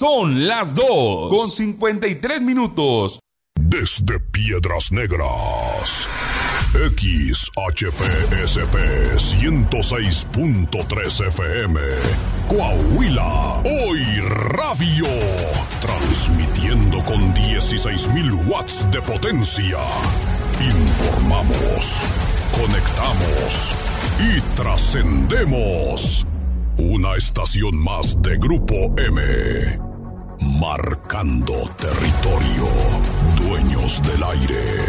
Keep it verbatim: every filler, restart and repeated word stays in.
Son las dos con cincuenta y tres minutos. Desde Piedras Negras, X H P S P ciento seis punto tres F M, Coahuila, Hoy Radio, transmitiendo con dieciséis mil watts de potencia. Informamos, conectamos y trascendemos. Una estación más de Grupo M, marcando territorio, dueños del aire.